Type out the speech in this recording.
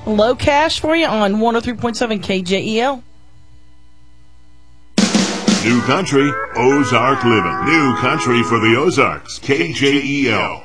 Low Cash for you on 103.7 KJEL. New country, Ozark living. New country for the Ozarks, KJEL.